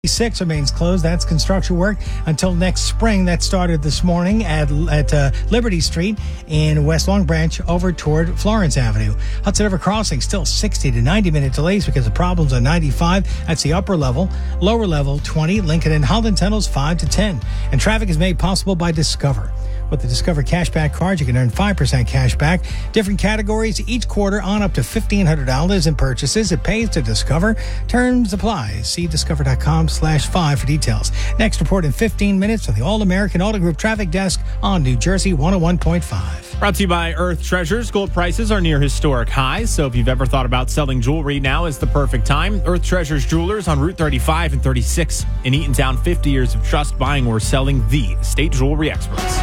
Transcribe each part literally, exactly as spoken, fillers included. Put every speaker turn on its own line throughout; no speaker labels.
six remains closed. That's construction work until next spring. That started this morning at at uh, Liberty Street in West Long Branch over toward Florence Avenue. Hudson River Crossing still sixty to ninety minute delays because of problems on ninety-five. That's the upper level. Lower level twenty. Lincoln and Holland tunnels five to ten. And traffic is made possible by Discover. With the Discover Cashback card, you can earn five percent cash back. Different categories each quarter on up to fifteen hundred dollars in purchases. It pays to Discover. Terms apply. See discover.com slash five for details. Next report in fifteen minutes from the All-American Auto Group Traffic Desk on New Jersey one oh one point five.
Brought to you by Earth Treasures. Gold prices are near historic highs, so if you've ever thought about selling jewelry, now is the perfect time. Earth Treasures Jewelers on Route thirty-five and thirty-six in Eatontown. fifty years of trust buying or selling the state jewelry experts.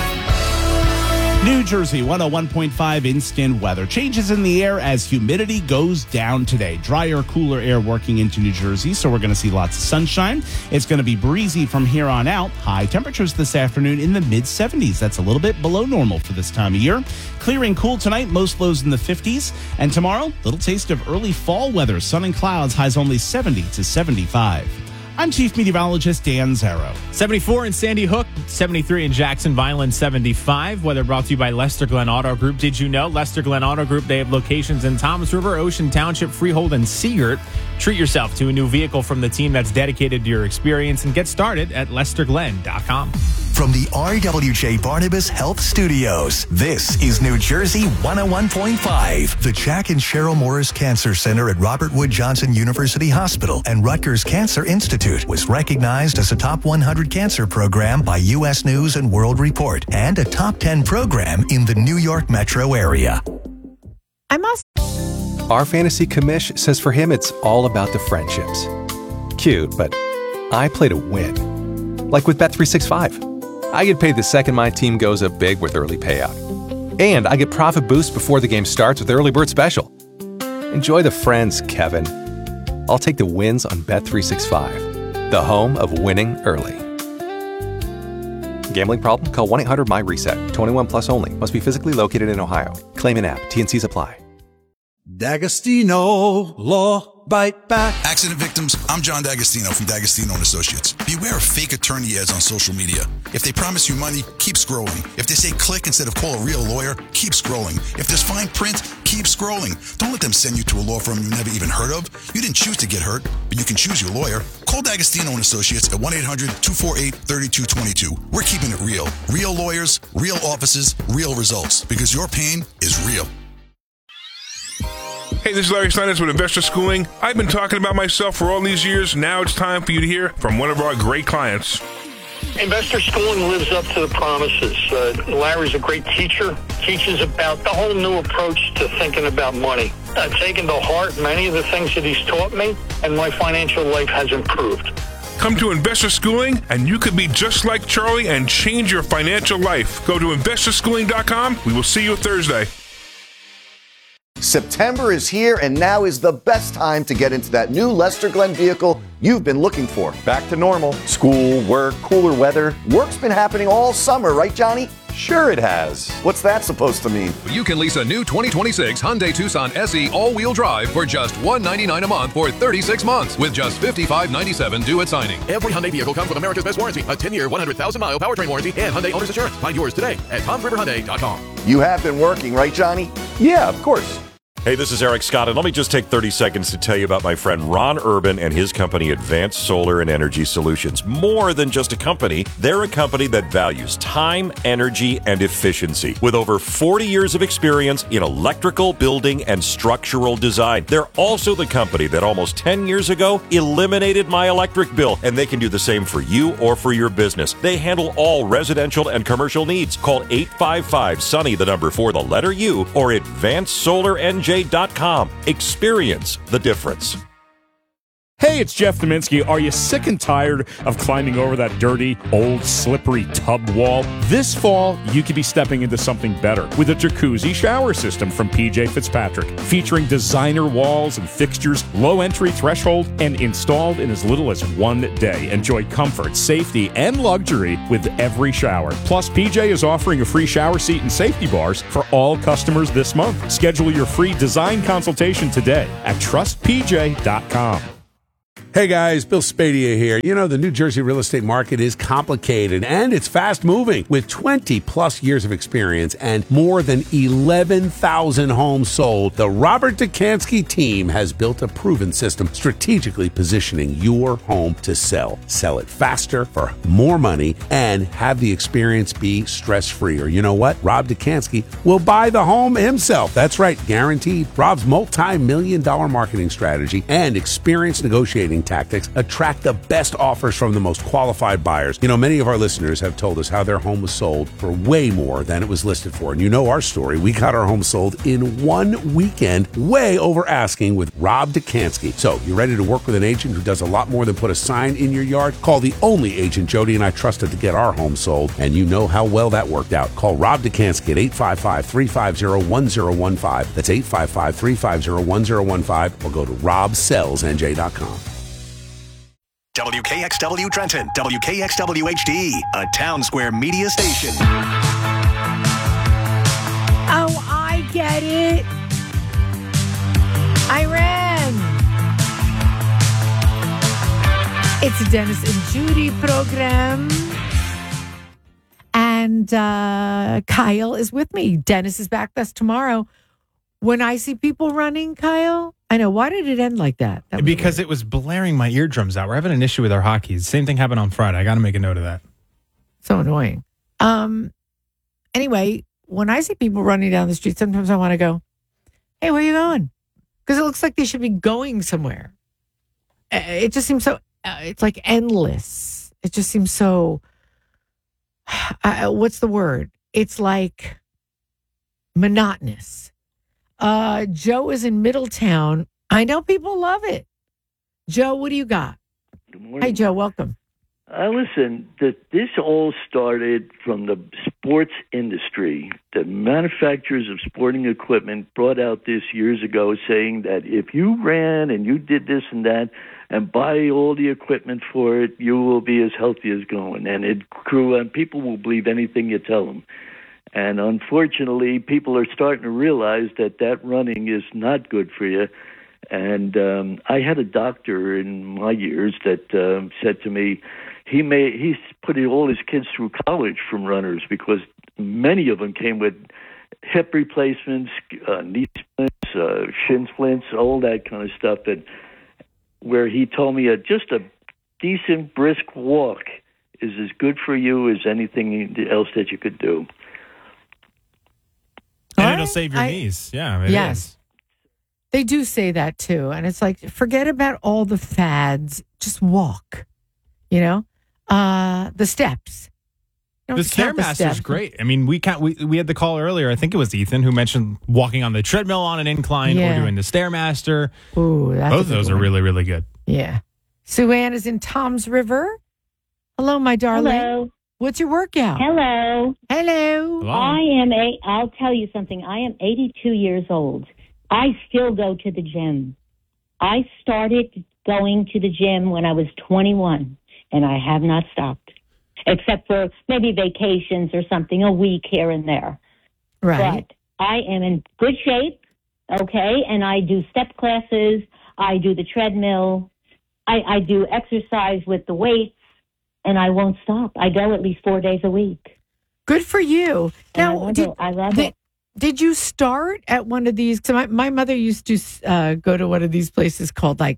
New Jersey one oh one point five instant weather. Changes in the air as humidity goes down today. Drier, cooler air working into New Jersey, so we're going to see lots of sunshine. It's going to be breezy from here on out. High temperatures this afternoon in the mid seventies. That's a little bit below normal for this time of year. Clearing cool tonight, most lows in the fifties. And tomorrow, little taste of early fall weather. Sun and clouds, highs only seventy to seventy-five. I'm Chief Meteorologist Dan Zarrow.
seventy-four in Sandy Hook, seventy-three in Jackson, Vineland, seventy-five. Weather brought to you by Lester Glenn Auto Group. Did you know Lester Glenn Auto Group, they have locations in Toms River, Ocean Township, Freehold, and Seagirt. Treat yourself to a new vehicle from the team that's dedicated to your experience and get started at lester glenn dot com.
From the R W J Barnabas Health Studios, this is New Jersey one oh one point five. The Jack and Cheryl Morris Cancer Center at Robert Wood Johnson University Hospital and Rutgers Cancer Institute was recognized as a top one hundred cancer program by U S News and World Report and a top ten program in the New York metro area.
I must.
Our fantasy commish says for him it's all about the friendships. Cute, but I play to win. Like with Bet three sixty-five. I get paid the second my team goes up big with early payout. And I get profit boost before the game starts with Early Bird Special. Enjoy the friends, Kevin. I'll take the wins on Bet three sixty-five, the home of winning early. Gambling problem? Call one eight hundred M Y reset. twenty-one plus only. Must be physically located in Ohio. Claim an app. T N Cs apply.
D'Agostino Law Bite Back.
Accident victims, I'm John D'Agostino from D'Agostino and Associates. Beware of fake attorney ads on social media. If they promise you money, keep scrolling. If they say click instead of call a real lawyer, keep scrolling. If there's fine print, keep scrolling. Don't let them send you to a law firm you never even heard of. You didn't choose to get hurt, but you can choose your lawyer. Call D'Agostino and Associates at one eight hundred two four eight three two two two. We're keeping it real. Real lawyers, real offices, real results. Because your pain is real.
Hey, this is Larry Steinitz with Investor Schooling. I've been talking about myself for all these years. Now it's time for you to hear from one of our great clients.
Investor Schooling lives up to the promises. Uh, Larry's a great teacher, teaches about the whole new approach to thinking about money. I've taken to heart many of the things that he's taught me, and my financial life has improved.
Come to Investor Schooling, and you could be just like Charlie and change your financial life. Go to investor schooling dot com. We will see you Thursday.
September is here, and now is the best time to get into that new Lester Glenn vehicle you've been looking for. Back to normal. School, work, cooler weather. Work's been happening all summer, right, Johnny? Sure it has. What's that supposed to mean?
You can lease a new twenty twenty-six Hyundai Tucson S E all-wheel drive for just one hundred ninety-nine dollars a month for thirty-six months with just fifty-five ninety-seven due at signing.
Every Hyundai vehicle comes with America's best warranty, a ten-year, one hundred thousand mile powertrain warranty, and Hyundai Owner's Assurance. Find yours today at toms river hyundai dot com.
You have been working, right, Johnny?
Yeah, of course.
Hey, this is Eric Scott, and let me just take thirty seconds to tell you about my friend Ron Urban and his company, Advanced Solar and Energy Solutions. More than just a company, they're a company that values time, energy, and efficiency. With over forty years of experience in electrical, building, and structural design. They're also the company that almost ten years ago eliminated my electric bill, and they can do the same for you or for your business. They handle all residential and commercial needs. Call eight five five, SUNNY, the number for the letter U, or advanced solar n j dot com. Experience the difference.
Hey, it's Jeff Dominski. Are you sick and tired of climbing over that dirty, old, slippery tub wall? This fall, you could be stepping into something better with a jacuzzi shower system from P J Fitzpatrick, featuring designer walls and fixtures, low entry threshold, and installed in as little as one day. Enjoy comfort, safety, and luxury with every shower. Plus, P J is offering a free shower seat and safety bars for all customers this month. Schedule your free design consultation today at trust p j dot com.
Hey guys, Bill Spadia here. You know, the New Jersey real estate market is complicated and it's fast moving. With twenty plus years of experience and more than eleven thousand homes sold, the Robert Dekanski team has built a proven system strategically positioning your home to sell. Sell it faster for more money and have the experience be stress-free. Or you know what? Rob Dekanski will buy the home himself. That's right, guaranteed. Rob's multi-million dollar marketing strategy and experienced negotiating tactics attract the best offers from the most qualified buyers. You know, many of our listeners have told us how their home was sold for way more than it was listed for. And you know our story. We got our home sold in one weekend, way over asking with Rob Dekanski. So, you ready to work with an agent who does a lot more than put a sign in your yard? Call the only agent Jody and I trusted to get our home sold, and you know how well that worked out. Call Rob Dekanski at eight five five, three five zero, one zero one five. That's eight five five, three five zero, one zero one five, or go to rob sells n j dot com.
W K X W Trenton, W K X W H D, a Town Square media station.
Oh, I get it. I ran. It's a Dennis and Judy program. And uh, Kyle is with me. Dennis is back with us tomorrow. When I see people running, Kyle, I know. Why did it end like that? that
because weird. It was blaring my eardrums out. We're having an issue with our hockey. Same thing happened on Friday. I got to make a note of that.
So annoying. Um. Anyway, when I see people running down the street, sometimes I want to go, hey, where are you going? Because it looks like they should be going somewhere. It just seems so, uh, it's like endless. It just seems so, uh, what's the word? It's like monotonous. Uh, Joe is in Middletown. I know people love it. Joe, what do you got?
Good morning.
Hi, Joe. Welcome.
Uh, listen, the, this all started from the sports industry. The manufacturers of sporting equipment brought out this years ago saying that if you ran and you did this and that and buy all the equipment for it, you will be as healthy as going. And it grew, and people will believe anything you tell them. And unfortunately, people are starting to realize that that running is not good for you. And um, I had a doctor in my years that um, said to me, he may he's putting all his kids through college from runners because many of them came with hip replacements, uh, knee splints, uh, shin splints, all that kind of stuff. And where he told me uh, just a decent brisk walk is as good for you as anything else that you could do.
And
All
it'll
right.
save your
I,
knees. Yeah. It
yes.
Is.
They do say that too. And it's like, forget about all the fads. Just walk, you know, uh, the steps.
The Stairmaster's great. I mean, we can't, we, we had the call earlier. I think it was Ethan who mentioned walking on the treadmill on an incline
Yeah.
or doing the Stairmaster.
Ooh, that's
Both
a
of
good
those are
one.
really, really good.
Yeah. Sue Ann is in Tom's River. Hello, my darling.
Hello.
What's your workout?
Hello.
Hello.
Hello.
I am a, I'll tell you something. I am eighty-two years old. I still go to the gym. I started going to the gym when I was twenty-one, and I have not stopped, except for maybe vacations or something, a week here and there.
Right.
But I am in good shape, okay, and I do step classes. I do the treadmill. I, I do exercise with the weights, and I won't stop. I go at least four days a week.
Good for you.
And I
Now,
love
did,
it. I love
did,
it.
did you start at one of these? Because my, my mother used to uh, go to one of these places called, like,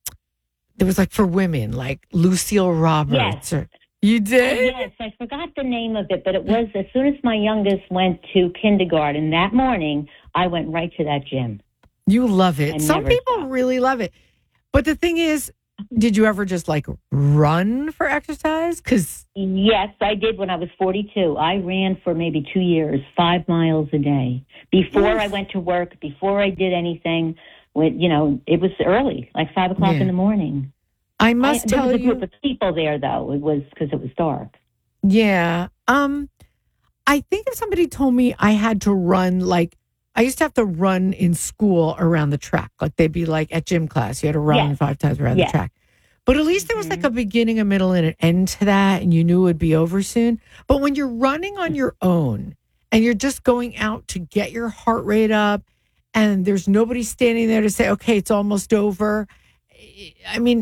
there was like for women, like Lucille Roberts.
Yes.
Or, you did?
Oh, yes, I forgot the name of it, but it was as soon as my youngest went to kindergarten that morning, I went right to that gym.
You love it.
I
Some
never
people
stopped.
really love it. But the thing is, did you ever just like run for exercise? Because
Yes, I did when I was forty-two. I ran for maybe two years, five miles a day. Before
Yes.
I went to work, before I did anything, when, you know, it was early, like five o'clock
Yeah.
in the morning.
I must
I, there
tell
was a
you,
group of people there, though. It was because it was dark.
yeah. Um, I think if somebody told me I had to run, like I used to have to run in school around the track. Like they'd be like at gym class, you had to run
Yes.
five times around
Yes.
the track. But at least there was like a beginning, a middle, and an end to that, and you knew it would be over soon. But when you're running on your own and you're just going out to get your heart rate up, and there's nobody standing there to say, okay, it's almost over. I mean,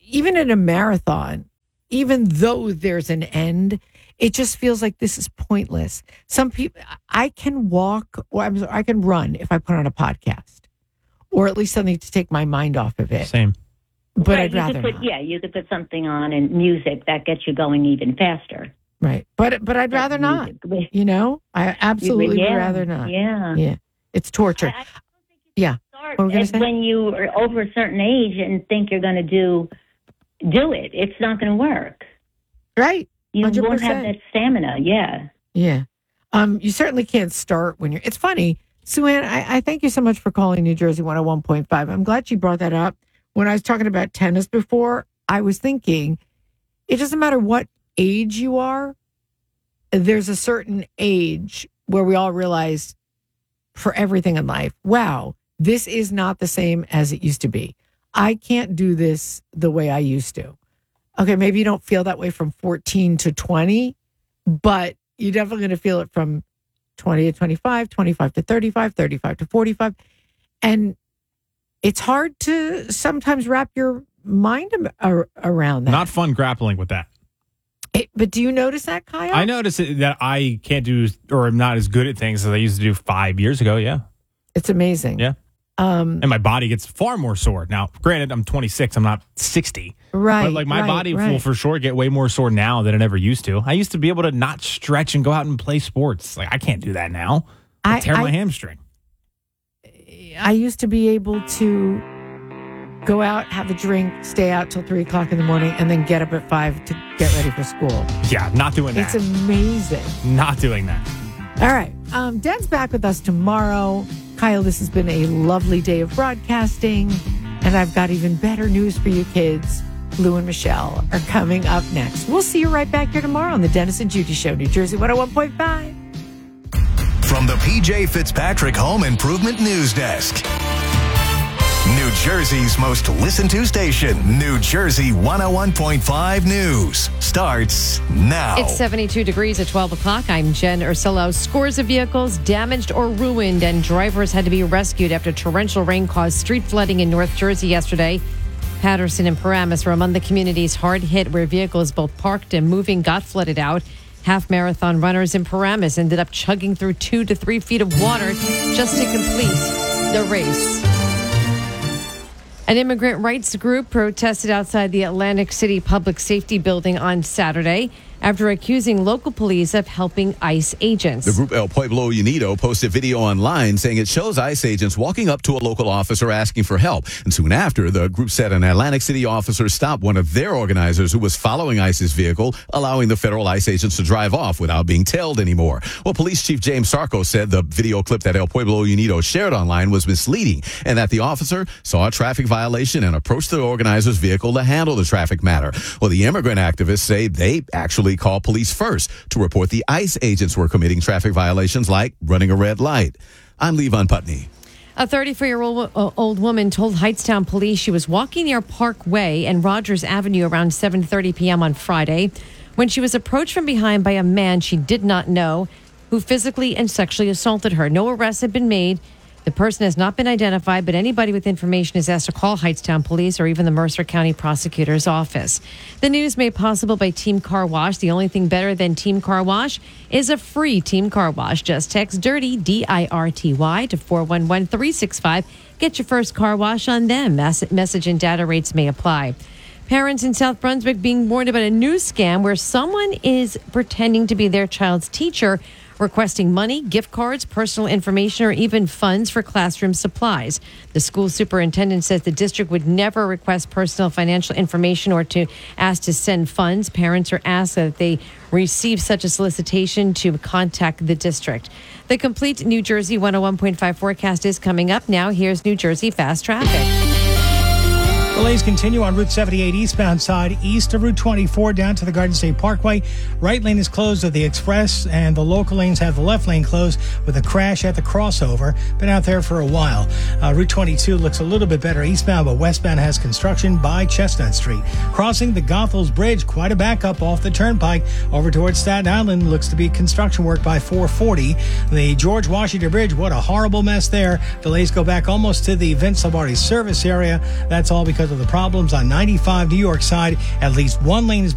even in a marathon, even though there's an end, it just feels like this is pointless. Some people, I can walk or I'm sorry, I can run if I put on a podcast or at least something to take my mind off of it.
Same.
But
right,
I'd
you
rather
could put,
not.
Yeah, you could put something on and music that gets you going even faster.
Right. But but I'd rather not. You know? I absolutely
yeah,
would rather not.
Yeah.
Yeah. It's torture.
I, I
yeah.
Start
What were we gonna say?
when you are over a certain age and think you're going to do do it. It's not going to work.
Right.
You
one hundred percent.
won't have that stamina. Yeah.
Yeah. Um, you certainly can't start when you're. It's funny, Sue-Ann, I, I thank you so much for calling New Jersey one oh one point five. I'm glad you brought that up. When I was talking about tennis before, I was thinking it doesn't matter what age you are. There's a certain age where we all realize for everything in life, wow, this is not the same as it used to be. I can't do this the way I used to. Okay, maybe you don't feel that way from fourteen to twenty, but you're definitely going to feel it from twenty to twenty-five, twenty-five to thirty-five, thirty-five to forty-five. And it's hard to sometimes wrap your mind ar- around that.
Not fun grappling with that.
It, but do you notice that, Kyle?
I notice it, that I can't do or am not as good at things as I used to do five years ago. Yeah.
It's amazing.
Yeah.
Um,
and my body gets far more sore. Now, granted, I'm twenty-six. I'm not sixty.
Right.
But like my
right,
body
right.
will for sure get way more sore now than it ever used to. I used to be able to not stretch and go out and play sports. Like I can't do that now. I, I tear my
I,
hamstring.
I used to be able to go out, have a drink, stay out till three o'clock in the morning, and then get up at five to get ready for school.
Yeah, not doing that.
It's amazing.
Not doing that.
All right. Um, Dad's back with us tomorrow. Kyle, this has been a lovely day of broadcasting, and I've got even better news for you kids. Lou and Michelle are coming up next. We'll see you right back here tomorrow on the Dennis and Judy Show, New Jersey one oh one point five.
From the P J Fitzpatrick Home Improvement News Desk. New Jersey's most listened to station, New Jersey one oh one point five News, starts now.
It's seventy-two degrees at twelve o'clock. I'm Jen Ursillo. Scores of vehicles damaged or ruined, and drivers had to be rescued after torrential rain caused street flooding in North Jersey yesterday. Patterson and Paramus were among the communities hard hit, where vehicles both parked and moving got flooded out. Half marathon runners in Paramus ended up chugging through two to three feet of water just to complete the race. An immigrant rights group protested outside the Atlantic City Public Safety Building on Saturday after accusing local police of helping ICE agents.
The group El Pueblo Unido posted video online saying it shows ICE agents walking up to a local officer asking for help. And soon after, the group said an Atlantic City officer stopped one of their organizers who was following ICE's vehicle, allowing the federal ICE agents to drive off without being tailed anymore. Well, Police Chief James Sarko said the video clip that El Pueblo Unido shared online was misleading and that the officer saw a traffic violation and approached the organizer's vehicle to handle the traffic matter. Well, the immigrant activists say they actually called police first to report the ICE agents were committing traffic violations like running a red light. I'm Levon Putney.
A thirty-four-year-old old woman told Hightstown police she was walking near Park Way and Rogers Avenue around seven thirty p.m. on Friday when she was approached from behind by a man she did not know who physically and sexually assaulted her. No arrests have been made. The person has not been identified, but anybody with information is asked to call Hightstown Police or even the Mercer County Prosecutor's Office. The news made possible by Team Car Wash. The only thing better than Team Car Wash is a free Team Car Wash. Just text DIRTY, D I R T Y, to four one one three six five. Get your first car wash on them. Message and data rates may apply. Parents in South Brunswick being warned about a new scam where someone is pretending to be their child's teacher, requesting money, gift cards, personal information, or even funds for classroom supplies. The school superintendent says the district would never request personal financial information or to ask to send funds. Parents are asked that they receive such a solicitation to contact the district. The complete New Jersey one oh one point five forecast is coming up. Now here's New Jersey Fast Traffic.
Delays continue on Route seventy-eight eastbound side, east of Route twenty-four down to the Garden State Parkway. Right lane is closed at the express, and the local lanes have the left lane closed with a crash at the crossover. Been out there for a while. Uh, Route twenty-two looks a little bit better eastbound, but westbound has construction by Chestnut Street. Crossing the Goethals Bridge, quite a backup off the turnpike over towards Staten Island. Looks to be construction work by four forty. The George Washington Bridge, what a horrible mess there. Delays go back almost to the Vince Lombardi service area. That's all because because of the problems on ninety-five New York side. At least one lane is